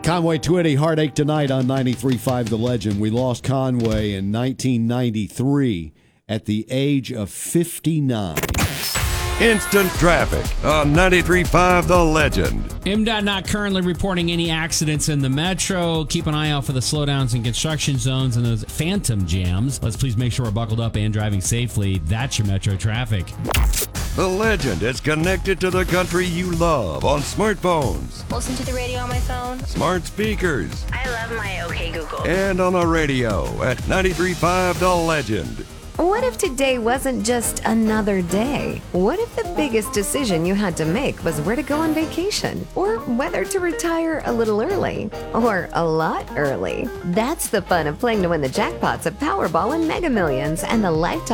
Conway Twitty, Heartache Tonight on 93.5 The Legend. We lost Conway in 1993 at the age of 59. Instant traffic on 93.5 The Legend. MDOT not currently reporting any accidents in the metro. Keep an eye out for the slowdowns in construction zones and those phantom jams. Let's please make sure we're buckled up and driving safely. That's your metro traffic. The Legend is connected to the country you love on smartphones, Listen to the radio on my phone. smart speakers, I love my OK Google. and on the radio at 93.5 The Legend. What if today wasn't just another day? What if the biggest decision you had to make was where to go on vacation? Or whether to retire a little early? Or a lot early? That's the fun of playing to win the jackpots of Powerball and Mega Millions and the lifetime